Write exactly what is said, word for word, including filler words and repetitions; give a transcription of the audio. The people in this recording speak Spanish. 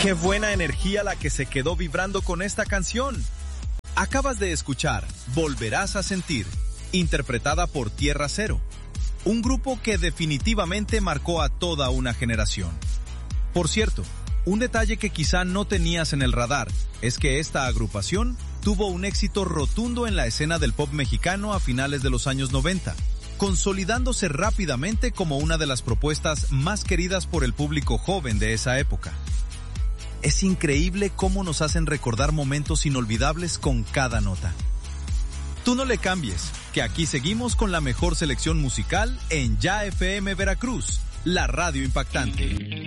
Qué buena energía la que se quedó vibrando con esta canción. Acabas de escuchar Volverás a sentir, interpretada por Tierra Cero, un grupo que definitivamente marcó a toda una generación. Por cierto, un detalle que quizá no tenías en el radar es que esta agrupación tuvo un éxito rotundo en la escena del pop mexicano a finales de los años noventa, consolidándose rápidamente como una de las propuestas más queridas por el público joven de esa época. Es increíble cómo nos hacen recordar momentos inolvidables con cada nota. Tú no le cambies, que aquí seguimos con la mejor selección musical en Ya F M Veracruz, la radio impactante.